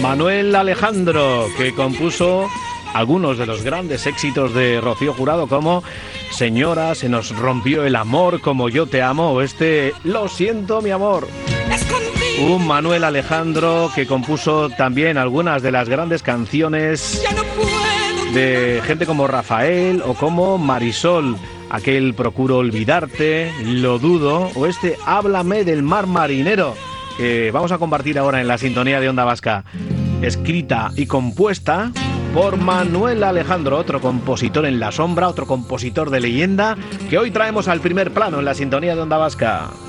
Manuel Alejandro, que compuso algunos de los grandes éxitos de Rocío Jurado, como Señora, se nos rompió el amor, como yo te amo, o Lo siento, mi amor. Un Manuel Alejandro que compuso también algunas de las grandes canciones de gente como Rafael o como Marisol, aquel Procuro olvidarte, Lo dudo, o Háblame del mar marinero, que vamos a compartir ahora en la sintonía de Onda Vasca, escrita y compuesta por Manuel Alejandro, otro compositor en la sombra, otro compositor de leyenda, que hoy traemos al primer plano en la sintonía de Onda Vasca.